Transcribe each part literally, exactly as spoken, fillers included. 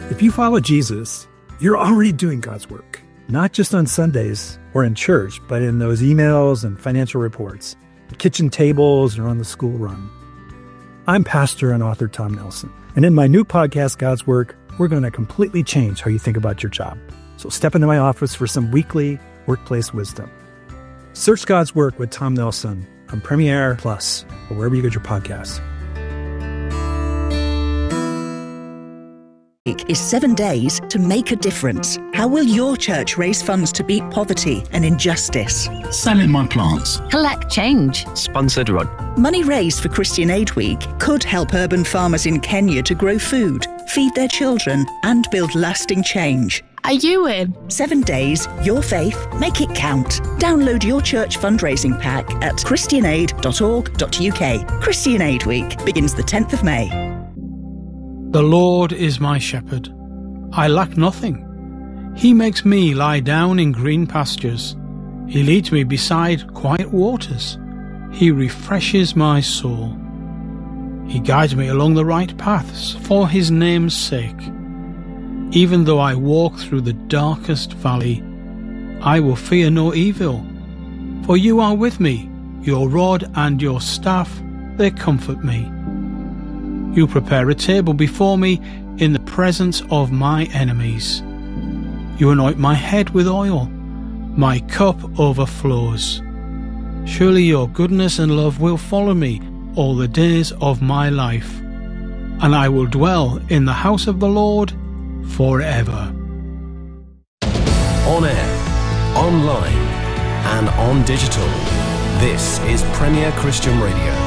If you follow Jesus, you're already doing God's work, not just on Sundays or in church, but in those emails and financial reports, the kitchen tables, or on the school run. I'm pastor and author Tom Nelson, and in my new podcast, God's Work, we're going to completely change how you think about your job. So step into my office for some weekly workplace wisdom. Search God's Work with Tom Nelson on Premiere Plus or wherever you get your podcasts. Is seven days to make a difference. How will your church raise funds to beat poverty and injustice? Selling my plants. Collect change. Sponsored run. Money raised for Christian Aid Week could help urban farmers in Kenya to grow food, feed their children, and build lasting change. Are you in? Seven days, your faith, make it count. Download your church fundraising pack at christian aid dot org dot u k. Christian Aid Week begins the tenth of May. The Lord is my shepherd. I lack nothing. He makes me lie down in green pastures. He leads me beside quiet waters. He refreshes my soul. He guides me along the right paths for his name's sake. Even though I walk through the darkest valley, I will fear no evil. For you are with me, your rod and your staff, they comfort me. You prepare a table before me in the presence of my enemies. You anoint my head with oil. My cup overflows. Surely your goodness and love will follow me all the days of my life, and I will dwell in the house of the Lord forever. On air, online, and on digital. This is Premier Christian Radio.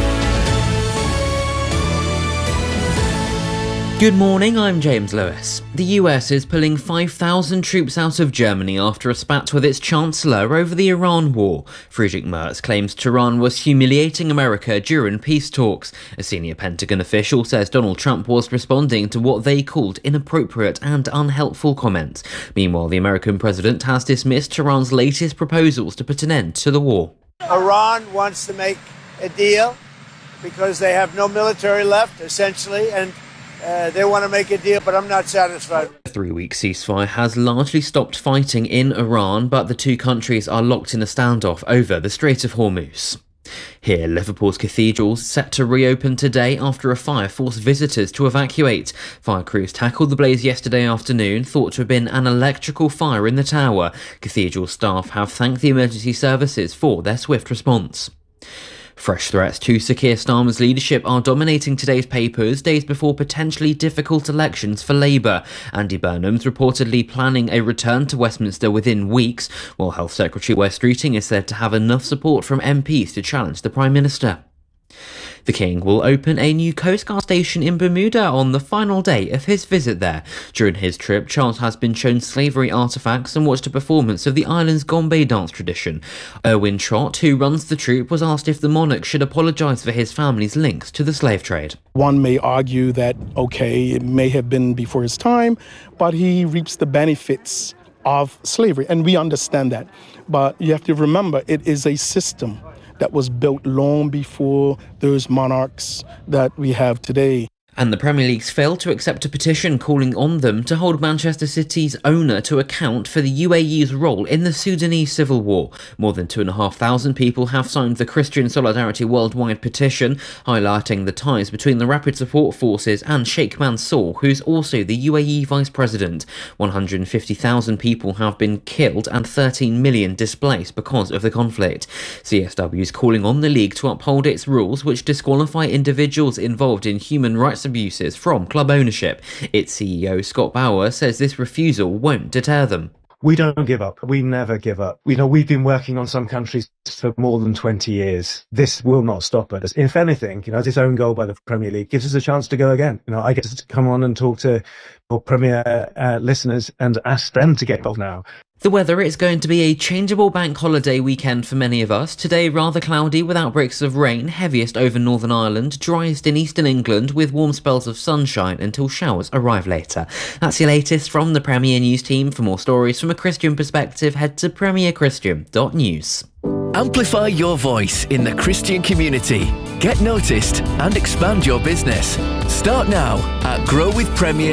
Good morning, I'm James Lewis. The U S is pulling five thousand troops out of Germany after a spat with its chancellor over the Iran war. Friedrich Merz claims Tehran was humiliating America during peace talks. A senior Pentagon official says Donald Trump was responding to what they called inappropriate and unhelpful comments. Meanwhile, the American president has dismissed Tehran's latest proposals to put an end to the war. Iran wants to make a deal because they have no military left, essentially, and Uh, they want to make a deal, but I'm not satisfied. A three-week ceasefire has largely stopped fighting in Iran, but the two countries are locked in a standoff over the Strait of Hormuz. Here, Liverpool's cathedral's set to reopen today after a fire forced visitors to evacuate. Fire crews tackled the blaze yesterday afternoon, thought to have been an electrical fire in the tower. Cathedral staff have thanked the emergency services for their swift response. Fresh threats to Sir Keir Starmer's leadership are dominating today's papers, days before potentially difficult elections for Labour. Andy Burnham's reportedly planning a return to Westminster within weeks, while Health Secretary Wes Streeting is said to have enough support from M Ps to challenge the Prime Minister. The King will open a new Coast Guard station in Bermuda on the final day of his visit there. During his trip, Charles has been shown slavery artefacts and watched a performance of the island's Gombe dance tradition. Erwin Trott, who runs the troupe, was asked if the monarch should apologise for his family's links to the slave trade. One may argue that, okay, it may have been before his time, but he reaps the benefits of slavery, and we understand that. But you have to remember, it is a system that was built long before those monarchs that we have today. And the Premier League's failed to accept a petition calling on them to hold Manchester City's owner to account for the U A E's role in the Sudanese civil war. More than two and a half thousand people have signed the Christian Solidarity Worldwide petition, highlighting the ties between the Rapid Support Forces and Sheikh Mansour, who's also the U A E Vice President. one hundred fifty thousand people have been killed and thirteen million displaced because of the conflict. C S W is calling on the League to uphold its rules which disqualify individuals involved in human rights abuses from club ownership. Its C E O, Scott Bauer, says this refusal won't deter them. We don't give up. We never give up. You know, we've been working on some countries for more than twenty years. This will not stop us. If anything, you know, this own goal by the Premier League gives us a chance to go again. You know, I get to come on and talk to our Premier uh, listeners and ask them to get involved now. The weather is going to be a changeable bank holiday weekend for many of us. Today, rather cloudy with outbreaks of rain, heaviest over Northern Ireland, driest in eastern England with warm spells of sunshine until showers arrive later. That's your latest from the Premier News team. For more stories from a Christian perspective, head to premier christian dot news. Amplify your voice in the Christian community. Get noticed and expand your business. Start now at grow with premier